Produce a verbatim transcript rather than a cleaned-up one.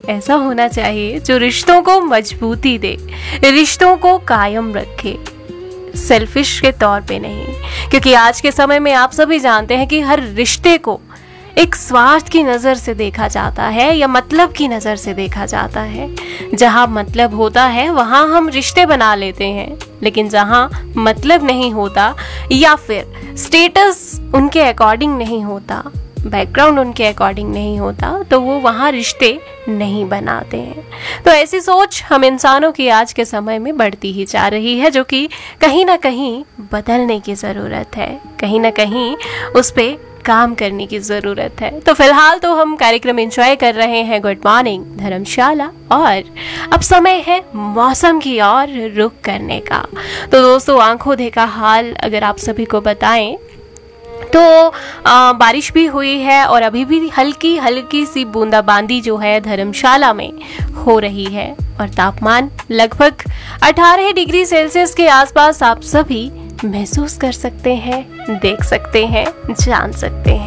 ऐसा होना चाहिए जो रिश्तों को मजबूती दे, रिश्तों को कायम रखे, सेल्फिश के तौर पे नहीं। क्योंकि आज के समय में आप सभी जानते हैं कि हर रिश्ते को एक स्वार्थ की नज़र से देखा जाता है या मतलब की नज़र से देखा जाता है। जहाँ मतलब होता है वहाँ हम रिश्ते बना लेते हैं, लेकिन जहाँ मतलब नहीं होता या फिर स्टेटस उनके अकॉर्डिंग नहीं होता, बैकग्राउंड उनके अकॉर्डिंग नहीं होता, तो वो वहाँ रिश्ते नहीं बनाते हैं। तो ऐसी सोच हम इंसानों की आज के समय में बढ़ती ही जा रही है, जो कि कहीं ना कहीं बदलने की ज़रूरत है, कहीं ना कहीं उस पर काम करने की ज़रूरत है। तो फिलहाल तो हम कार्यक्रम एंजॉय कर रहे हैं गुड मॉर्निंग धर्मशाला, और अब समय है मौसम की ओर रुख करने का। तो दोस्तों, आंखों देखा हाल अगर आप सभी को बताएं तो आ, बारिश भी हुई है और अभी भी हल्की हल्की सी बूंदाबांदी जो है धर्मशाला में हो रही है, और तापमान लगभग अठारह डिग्री सेल्सियस के आसपास आप सभी महसूस कर सकते हैं, देख सकते हैं, जान सकते हैं।